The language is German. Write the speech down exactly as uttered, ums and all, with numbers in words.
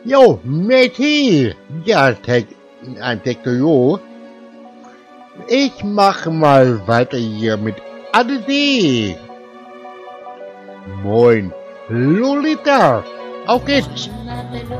Jo, Matey. Ja, Tech, ein Tektojo. Ich mache mal weiter hier mit Adede. Moin, Lolita. Auf geht's.